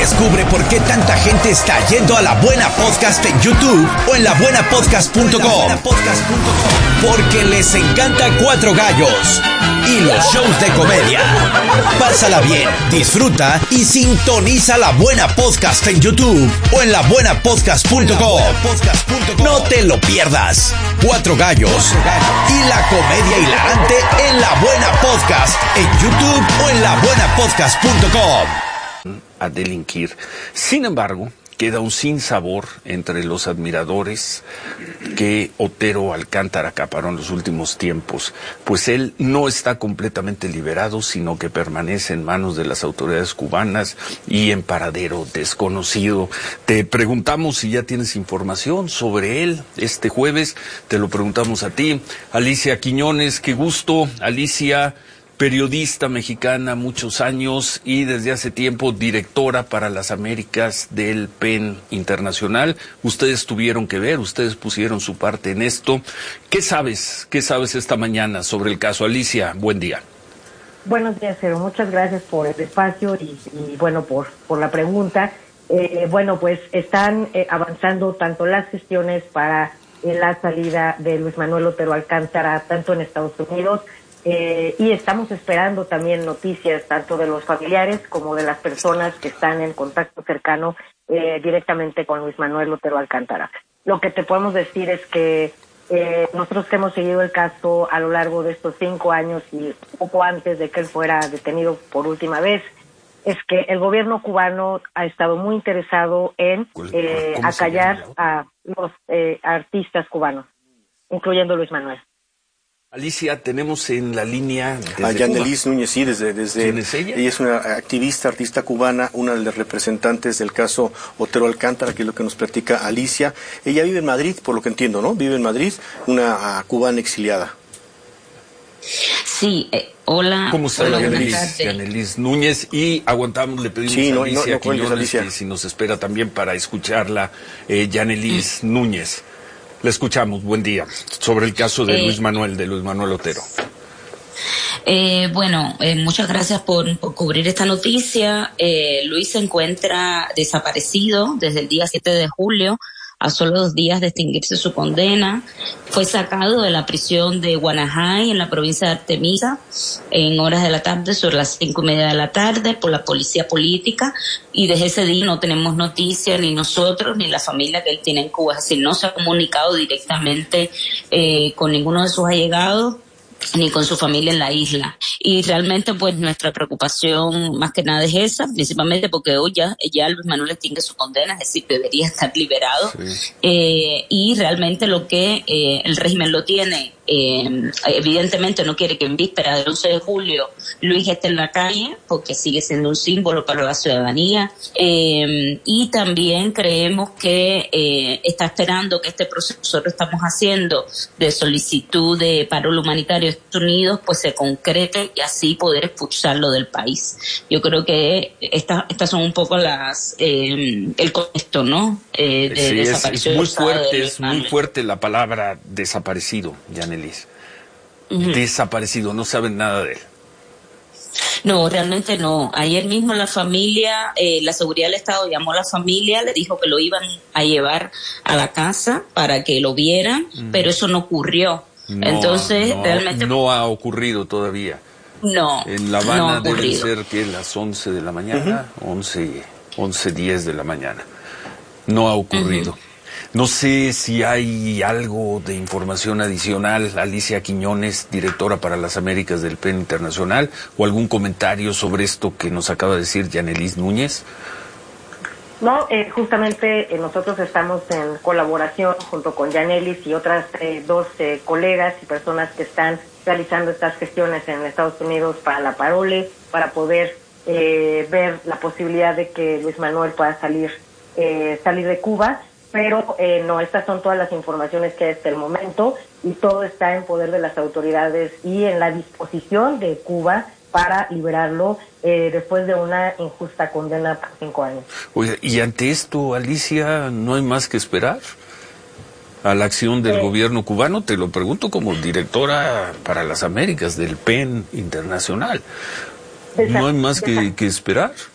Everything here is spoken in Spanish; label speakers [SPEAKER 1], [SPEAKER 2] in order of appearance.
[SPEAKER 1] Descubre por qué tanta gente está yendo a La Buena Podcast en YouTube o en labuenapodcast.com. Porque les encanta Cuatro Gallos y los shows de comedia. Pásala bien, disfruta y sintoniza La Buena Podcast en YouTube o en labuenapodcast.com. No te lo pierdas. Cuatro Gallos y la comedia hilarante en La Buena Podcast en YouTube o en labuenapodcast.com.
[SPEAKER 2] A delinquir. Sin embargo, queda un sinsabor entre los admiradores que Otero Alcántara acaparó en los últimos tiempos, pues él no está completamente liberado, sino que permanece en manos de las autoridades cubanas y en paradero desconocido. Te preguntamos si ya tienes información sobre él. Este jueves te lo preguntamos a ti, Alicia Quiñones. Qué gusto, Alicia. Periodista mexicana, muchos años y desde hace tiempo directora para las Américas del PEN Internacional. Ustedes tuvieron que ver, ustedes pusieron su parte en esto. ¿Qué sabes esta mañana sobre el caso? Alicia, buen día.
[SPEAKER 3] Buenos días, Cero. Muchas gracias por el espacio y bueno, por la pregunta. Bueno, pues están avanzando tanto las gestiones para la salida de Luis Manuel Otero Alcántara, tanto en Estados Unidos, y estamos esperando también noticias tanto de los familiares como de las personas que están en contacto cercano directamente con Luis Manuel Otero Alcántara. Lo que te podemos decir es que nosotros que hemos seguido el caso a lo largo de estos 5 años y poco antes de que él fuera detenido por última vez, es que el gobierno cubano ha estado muy interesado en acallar a los artistas cubanos, incluyendo Luis Manuel.
[SPEAKER 2] Alicia, tenemos en la línea
[SPEAKER 4] a Yanelis Núñez, sí, desde
[SPEAKER 2] ¿Quién es ella?
[SPEAKER 4] Ella es una activista, artista cubana, una de las representantes del caso Otero Alcántara, que es lo que nos platica Alicia. Ella vive en Madrid, por lo que entiendo, ¿no? Vive en Madrid, una cubana exiliada.
[SPEAKER 5] Sí, hola.
[SPEAKER 2] ¿Cómo está Yanelis Núñez? Y aguantamos, le pedimos a Alicia Quiñones que si nos espera también para escucharla, Yanelis Núñez. Le escuchamos, buen día, sobre el caso de Luis Manuel Otero.
[SPEAKER 5] Bueno, muchas gracias por cubrir esta noticia. Luis se encuentra desaparecido desde el día 7 de julio, a solo 2 días de extinguirse su condena. Fue sacado de la prisión de Guanajay, en la provincia de Artemisa, en horas de la tarde, sobre las 5:30 de la tarde, por la policía política, y desde ese día no tenemos noticia, ni nosotros, ni la familia que él tiene en Cuba. Es decir, no se ha comunicado directamente con ninguno de sus allegados, ni con su familia en la isla. Y realmente pues nuestra preocupación más que nada es esa, principalmente porque hoy ya Luis Manuel extingue su condena, es decir, debería estar liberado. Sí. Y realmente lo que el régimen lo tiene, evidentemente no quiere que en víspera del 11 de julio Luis esté en la calle, porque sigue siendo un símbolo para la ciudadanía, y también creemos que está esperando que este proceso que nosotros estamos haciendo de solicitud de parol humanitario de Estados Unidos pues se concrete y así poder expulsarlo del país. Yo creo que estas son un poco el contexto, ¿no? De
[SPEAKER 2] sí,
[SPEAKER 5] desaparición.
[SPEAKER 2] Es muy fuerte la palabra desaparecido, Yanelis. Desaparecido, no saben nada de él.
[SPEAKER 5] No, realmente no. Ayer mismo la familia, la seguridad del Estado llamó a la familia, le dijo que lo iban a llevar a la casa para que lo vieran, pero eso no ocurrió. Entonces, realmente
[SPEAKER 2] no ha ocurrido todavía.
[SPEAKER 5] No.
[SPEAKER 2] En La Habana deben ser que las 11 de la mañana, 11:10 de la mañana. No ha ocurrido. No sé si hay algo de información adicional, Alicia Quiñones, directora para las Américas del PEN Internacional, o algún comentario sobre esto que nos acaba de decir Yanelis Núñez.
[SPEAKER 3] No, justamente nosotros estamos en colaboración junto con Yanelis y otras 2 colegas y personas que están realizando estas gestiones en Estados Unidos para la parole, para poder ver la posibilidad de que Luis Manuel pueda salir de Cuba. Pero no, estas son todas las informaciones que hay hasta el momento y todo está en poder de las autoridades y en la disposición de Cuba para liberarlo después de una injusta condena por 5 años.
[SPEAKER 2] Oye, y ante esto, Alicia, ¿no hay más que esperar a la acción del gobierno cubano? Te lo pregunto como directora para las Américas del PEN Internacional. ¿No hay más que esperar?